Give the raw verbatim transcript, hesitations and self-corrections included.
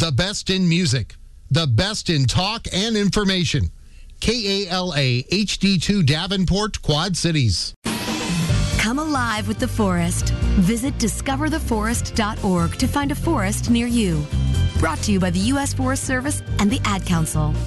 The best in music. The best in talk and information. K A L A H D two Davenport, Quad Cities. Come alive with the forest. Visit discover the forest dot org to find a forest near you. Brought to you by the U S Forest Service and the Ad Council.